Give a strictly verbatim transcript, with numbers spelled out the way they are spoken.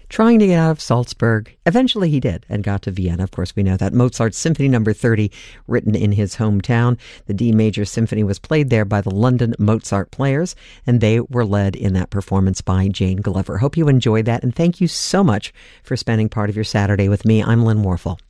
trying to get out of Salzburg. Eventually he did and got to Vienna. Of course, we know that. Mozart's Symphony Number thirty, written in his hometown. The D major symphony was played there by the London Mozart Players, and they were led in that performance by Jane Glover. Hope you enjoyed that, and thank you so much for spending part of your Saturday with me. I'm Lynn Warfel.